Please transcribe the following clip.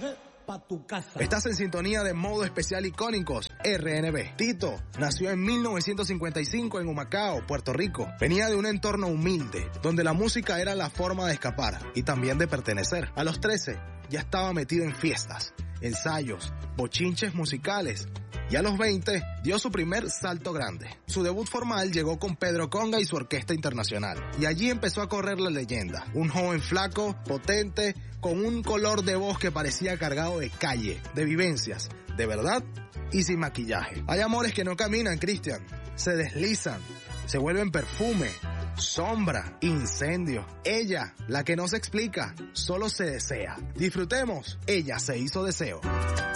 Pa' tu casa. Estás en sintonía de Modo Especial Icónicos, RNB. Tito nació en 1955 en Humacao, Puerto Rico. Venía de un entorno humilde, donde la música era la forma de escapar y también de pertenecer. A los 13 ya estaba metido en fiestas, ensayos, bochinches musicales. Y a los 20 dio su primer salto grande. Su debut formal llegó con Pedro Conga y su Orquesta Internacional. Y allí empezó a correr la leyenda. Un joven flaco, potente, con un color de voz que parecía cargado de calle, de vivencias, de verdad y sin maquillaje. Hay amores que no caminan, Cristian. Se deslizan, se vuelven perfume, sombra, incendio. Ella, la que no se explica, solo se desea. Disfrutemos. Ella se hizo deseo.